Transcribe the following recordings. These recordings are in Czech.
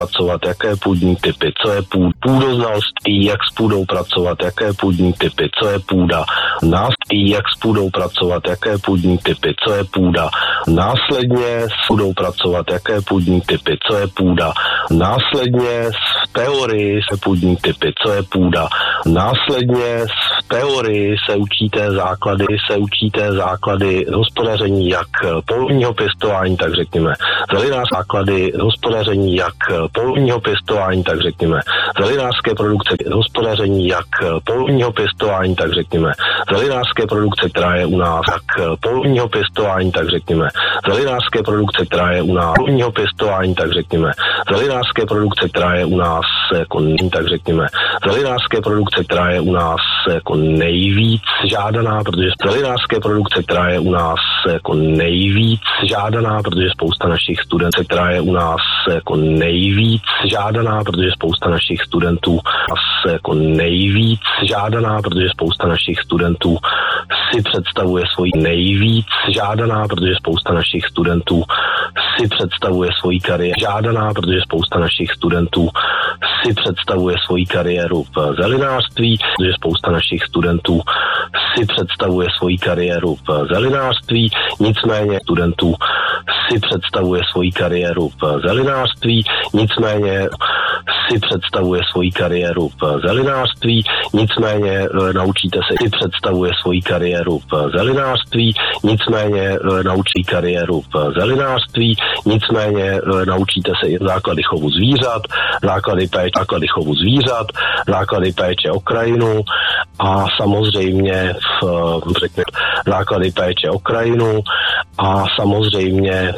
pracovat, jaké půdní typy, co je půdoznalství, jak s půdou pracovat, jaké půdní typy, co je půda, následně jak s půdou pracovat, jaké půdní typy, co je půda, následně s půdou pracovat, jaké půdní typy, co je půda, následně v teorii se půdní typy, co je půda, následně v teorii se učíte základy hospodaření jak polního pěstování, tak řekněme základy hospodaření jak polního pěstování, tak řekněme zelinářské produkce, hospodaření jak polního pěstování, tak řekněme zelinářské produkce, která je u nás jak polního pěstování, tak řekněme zelinářské produkce, která je u nás polního pěstování, tak řekněme zelinářské produkce, která je u nás jako tak řekněme zelinářské produkce, která je u nás jako nejvíc žádaná, protože zelinářské produkce, která je u nás jako nejvíc žádaná, protože spousta našich studentů, která je u nás jako nejvíc žádaná, protože spousta našich studentů jako nejvíc žádaná, protože spousta našich studentů si představuje svoji nejvíc žádaná, protože spousta našich studentů si představuje svoji kariéru žádaná, protože spousta našich studentů si představuje svoji kariéru v zelinářství, protože spousta našich studentů si představuje svoji kariéru v zelinářství, nicméně studentů si představuje svoji kariéru v zelinářství, nicméně si představuje svoji kariéru v zelinářství, nicméně naučíte se si představuje svoji kariéru v zelinářství, nicméně naučí kariéru v zelinářství, nicméně naučíte se i základy chovu zvířat, základy chovu zvířat, základy péče o krajinu a samozřejmě základy péče o krajinu a samozřejmě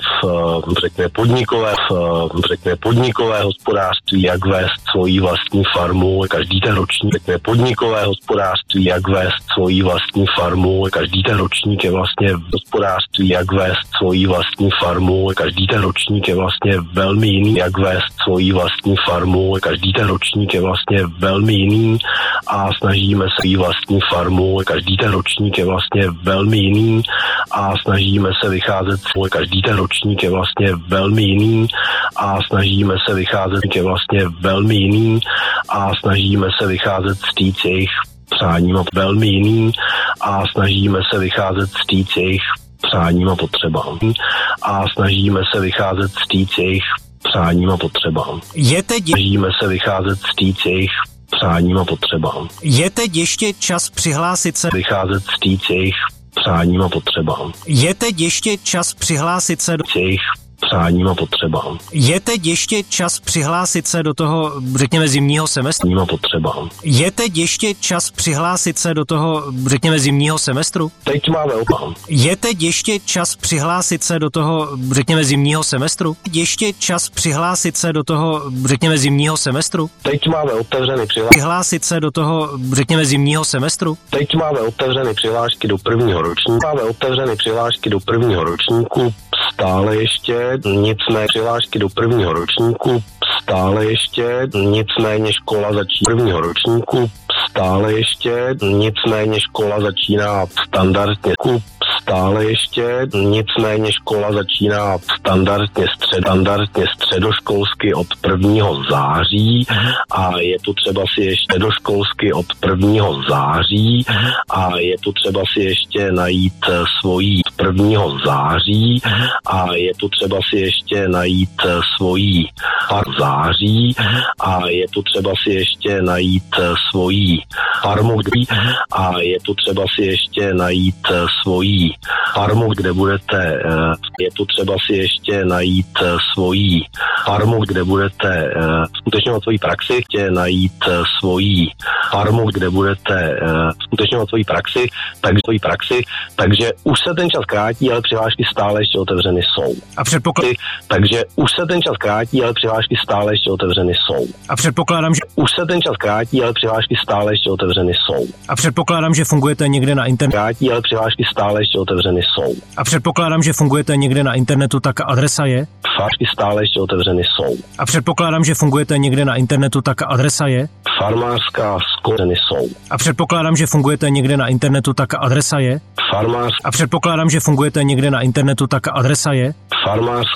podnikové hospodářství, jak vést svoji vlastní farmu, každý ten ročník, podnikové hospodářství, jak vést svoji vlastní farmu, každý ten ročník je vlastně hospodářství, jak vést svoji vlastní farmu, každý ten ročník je vlastně velmi jiný, jak vést svoji vlastní farmu, každý ten ročník je vlastně velmi jiný a snažíme se svou vlastní farmu, každý ten ročník je vlastně velmi jiný a snažíme se vycházet, každý ten ročník je vlastně velmi jiný a snažíme se vycházet, je vlastně velmi jiný a snažíme se vycházet vstříc jejich přáním a velmi jiný a snažíme se vycházet vstříc jejich přáním a potřebám a snažíme se vycházet vstříc jejich přáním a potřebám. Snažíme se vycházet vstříc jejich přáním a potřebám. Je teď ještě čas přihlásit se. Vycházet vstříc jejich přáním a potřebám. Je teď ještě čas přihlásit se do jejich přáním a potřebám. Je teď ještě čas přihlásit se do toho, řekněme, zimního semestru? A potřebám. Je teď ještě čas přihlásit se do toho, řekněme, zimního semestru? Teď máme obám. Je teď ještě čas přihlásit se do toho, řekněme, zimního semestru? Ještě čas přihlásit se do toho, řekněme, zimního semestru? Teď máme otevřeny přihlásit se do toho, řekněme, zimního semestru? Teď máme otevřeny přihlášky do prvního ročníku. Máme otevřeny přihlášky do prvního ročníku. Stále ještě, nicméně přihlášky do prvního ročníku, stále ještě, nicméně škola začíná prvního ročníku, stále ještě, nicméně škola začíná standardně, stále ještě, nicméně škola začíná standardně středoškolsky od 1. září a je potřeba si ještě doškolsky od 1. září a je potřeba si ještě najít svojí 1. září a je potřeba si ještě najít svojí září a je potřeba si ještě najít svojí farmu a je potřeba si ještě najít svojí farmu, kde budete, je potřeba si ještě najít svojí farmu, kde budete skutečňovat svoji praxi, chtějí najít svojí farmu, kde budete skutečňovat svoji praxi, takže už se ten čas krátí, ale přihlášky stále ještě otevřeny jsou. Takže už se ten čas krátí, ale přihlášky stále ještě otevřeny jsou. A předpokládám, že už se ten čas krátí, ale přihlášky stále ještě otevřeny jsou. A předpokládám, že fungujete někde na internetu. Krátí, ale přihlášky stále ještě otevřeny jsou. A předpokládám, že fungujete někde na internetu, tak adresa je? Přihlášky stále ještě otevřeny jsou. A předpokládám, že fungujete někde na internetu, tak adresa je? Farmářská skotřeny jsou. A předpokládám, že fungujete někde na internetu, tak adresa je? Farmář. A předpokládám, že fungujete někde na internetu, tak adresa je? Farmář.